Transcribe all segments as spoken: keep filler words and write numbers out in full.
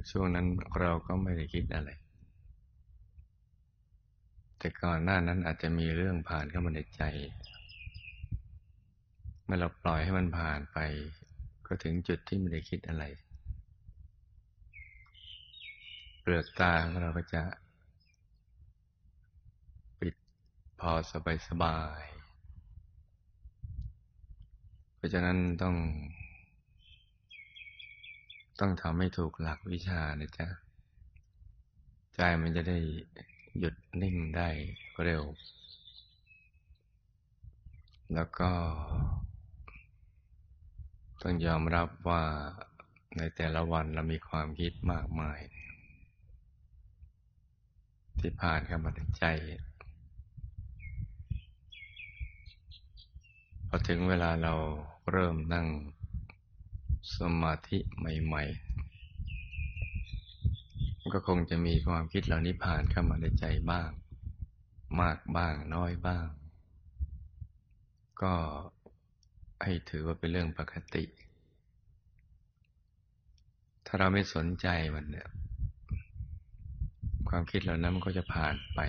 ช่วงนั้นเราก็ไม่ได้คิดอะไรแต่ก่อนหน้านั้นอาจจะมีเรื่องผ่านเข้ามาในใจเมื่อเราปล่อยให้มันผ่านไปก็ถึงจุดที่ไม่ได้คิดอะไรเปลือกตาของเราก็จะปิดพอสบายสบายเพราะฉะนั้นต้องต้องทำให้ถูกหลักวิชานะจ๊ะใจมันจะได้หยุดนิ่งได้เร็วแล้วก็ต้องยอมรับว่าในแต่ละวันเรามีความคิดมากมายที่ผ่านเข้ามาในใจพอถึงเวลาเราเริ่มนั่งสมาธิใหม่ๆก็คงจะมีความคิดเหล่านี้ผ่านเข้ามาในใจบ้างมากบ้างน้อยบ้างก็ให้ถือว่าเป็นเรื่องปกติถ้าเราไม่สนใจมันเนี่ยความคิดเหล่านั้นมันก็จะผ่านไป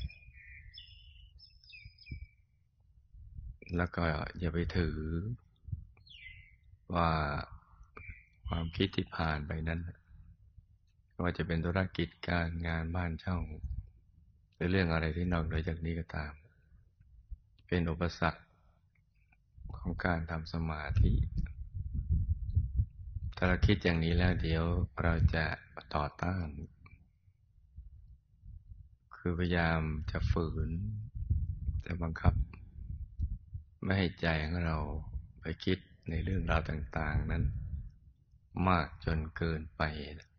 แล้วก็อย่าไปถือว่าความคิดที่ผ่านไปนั้นไม่ว่าจะเป็นธุรกิจการงานบ้านช่องหรือเรื่องอะไรที่นอกเหนือจากนี้ก็ตามเป็นอุปสรรคของการทำสมาธิถ้าเราคิดอย่างนี้แล้วเดี๋ยวเราจะต่อต้านคือพยายามจะฝืนจะบังคับไม่ให้ใจของเราไปคิดในเรื่องราวต่างๆนั้นมากจนเกินไป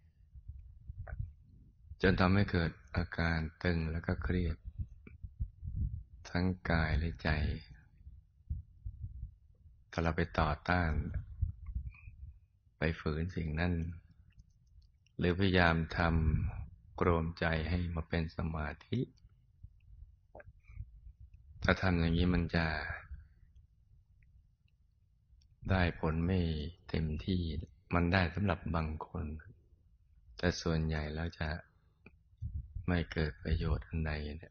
จนทำให้เกิดอาการตึงแล้วก็เครียดทั้งกายและใจถ้าเราไปต่อต้านไปฝืนสิ่งนั้นหรือพยายามทำกรมใจให้มาเป็นสมาธิถ้าทำอย่างนี้มันจะได้ผลไม่เต็มที่มันได้สำหรับบางคนแต่ส่วนใหญ่แล้วจะไม่เกิดประโยชน์อันใดเนี่ย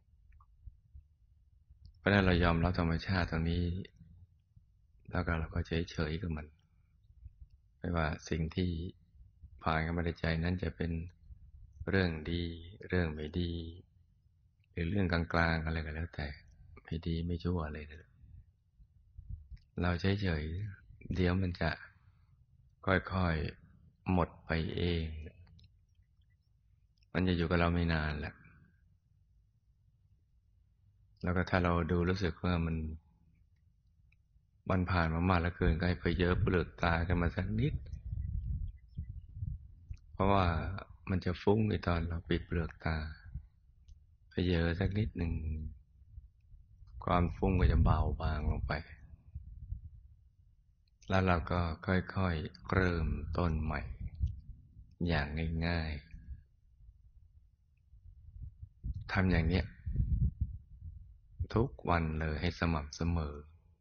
เพราะฉะนั้นเรายอมรับธรรมชาติตรงนี้แล้วก็เราก็เฉยๆกับมันไม่ว่าสิ่งที่ผ่านเข้ามาในใจนั้นจะเป็นเรื่องดีเรื่องไม่ดีหรือเรื่องกลางๆอะไรก็แล้วแต่ไม่ดีไม่ชั่วอะไรนะเราเฉยๆเดี๋ยวมันจะค่อยๆหมดไปเองมันจะอยู่กับเราไม่นานแหละแล้วก็ถ้าเราดูรู้สึกว่ามันมันผ่านมามากแล้วเกินก็ให้เพเยอะเปลือกตากันมาสักนิดเพราะว่ามันจะฟุ้งในตอนเราปิดเปลือกตาเพเยอะสักนิดหนึ่งความฟุ้งก็จะเบาบางลงไปแล้วเราก็ค่อยๆเริ่มต้นใหม่อย่างง่ายๆทำอย่างเนี้ยทุกวันเลยให้สม่ำเสมอ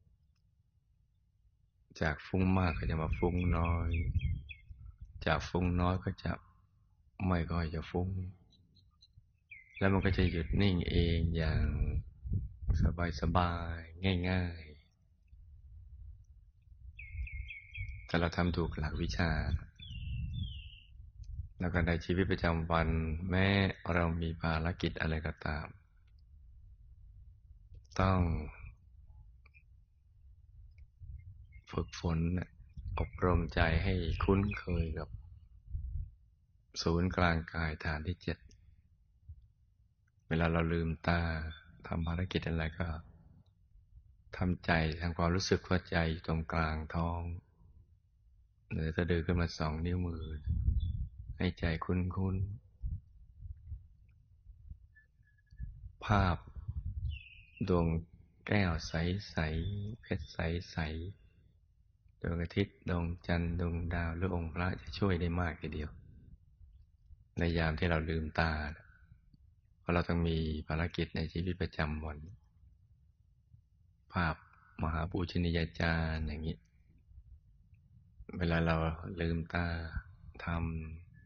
จากฟุ้งมากก็จะมาฟุ้งน้อยจากฟุ้งน้อยก็จะไม่ค่อยจะฟุ้งแล้วมันก็จะหยุดนิ่งเองอย่างสบายๆง่ายๆแต่เราทำถูกหลักวิชาแล้วก็ในชีวิตประจำวันแม้เรามีภารกิจอะไรก็ตามต้องฝึกฝนอบรมใจให้คุ้นเคยกับศูนย์กลางกายฐานที่เจ็ดเวลาเราลืมตาทำภารกิจอะไรก็ทำใจทำความรู้สึกว่าใจอยู่ตรงกลางท้องหรือถ้าเดินขึ้นมาสองนิ้วมือให้ใจคุ้นๆภาพดวงแก้วใสๆเพชรใสๆดวงอาทิตย์ดวงจันทร์ดวงดาวหรือองค์พระจะช่วยได้มากทีเดียวในยามที่เราลืมตาเพราะเราต้องมีภารกิจในชีวิตประจำวันภาพมหาปูชนียาจารย์อย่างนี้เวลาเราลืมตาท